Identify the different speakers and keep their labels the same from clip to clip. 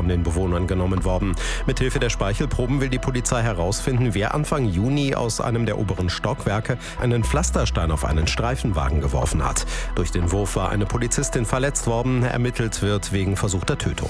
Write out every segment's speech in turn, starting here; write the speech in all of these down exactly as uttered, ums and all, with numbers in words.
Speaker 1: von den Bewohnern genommen worden. Mithilfe der Speichelproben will die Polizei herausfinden, wer Anfang Juni aus einem der oberen Stockwerke einen Pflasterstein auf einen Streifenwagen geworfen hat. Durch den Wurf war eine Polizistin verletzt worden. Ermittelt wird wegen versuchter Tötung.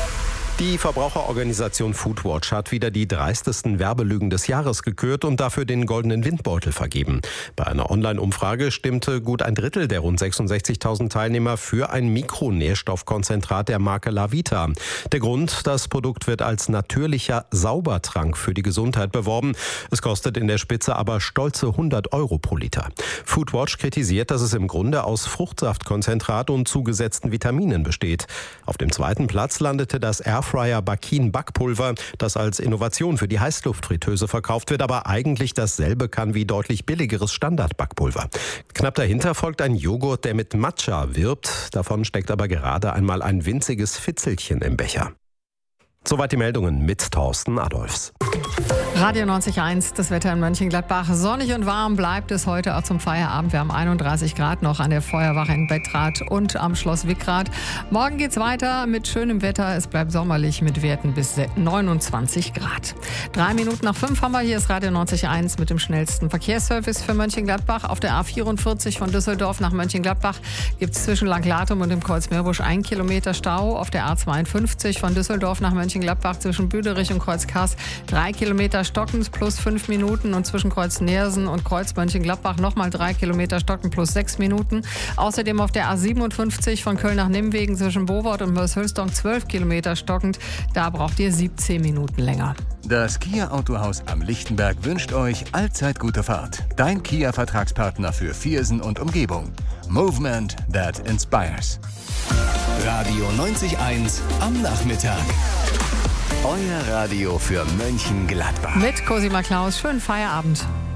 Speaker 1: Die Verbraucherorganisation Foodwatch hat wieder die dreistesten Werbelügen des Jahres gekürt und dafür den goldenen Windbeutel vergeben. Bei einer Online-Umfrage stimmte gut ein Drittel der rund sechsundsechzigtausend Teilnehmer für ein Mikronährstoffkonzentrat der Marke Lavita. Der Grund: Das Produkt wird als natürlicher Saubertrank für die Gesundheit beworben. Es kostet in der Spitze aber stolze hundert Euro pro Liter. Foodwatch kritisiert, dass es im Grunde aus Fruchtsaftkonzentrat und zugesetzten Vitaminen besteht. Auf dem zweiten Platz landete das Airfryer Bakin Backpulver, das als Innovation für die Heißluftfritteuse verkauft wird, aber eigentlich dasselbe kann wie deutlich billigeres Standardbackpulver. Knapp dahinter folgt ein Joghurt, der mit Matcha wirbt. Davon steckt aber gerade einmal ein winziges Fitzelchen im Becher. Soweit die Meldungen mit Thorsten Adolfs.
Speaker 2: Radio neunzig Komma eins, das Wetter in Mönchengladbach. Sonnig und warm bleibt es heute auch zum Feierabend. Wir haben einunddreißig Grad noch an der Feuerwache in Bettrath und am Schloss Wickrath. Morgen geht's weiter mit schönem Wetter. Es bleibt sommerlich mit Werten bis neunundzwanzig Grad. Drei Minuten nach fünf haben wir. Hier ist Radio neunzig Komma eins mit dem schnellsten Verkehrsservice für Mönchengladbach. Auf der A vierundvierzig von Düsseldorf nach Mönchengladbach gibt es zwischen Langlatum und dem Kreuz Meerbusch ein Kilometer Stau. Auf der A zweiundfünfzig von Düsseldorf nach Mönchengladbach zwischen Büderich und Kreuz Kars drei Kilometer stockend plus fünf Minuten und zwischen Kreuz Neersen und Kreuz Mönchengladbach nochmal drei Kilometer stockend plus sechs Minuten. Außerdem auf der A siebenundfünfzig von Köln nach Nimwegen zwischen Bowort und Mörs-Hülsdorf zwölf Kilometer stockend. Da braucht ihr siebzehn Minuten länger.
Speaker 3: Das Kia Autohaus am Lichtenberg wünscht euch allzeit gute Fahrt. Dein Kia-Vertragspartner für Viersen und Umgebung. Movement that inspires.
Speaker 4: Radio neunzig Komma eins am Nachmittag. Euer Radio für Mönchengladbach.
Speaker 2: Mit Cosima Klaus. Schönen Feierabend.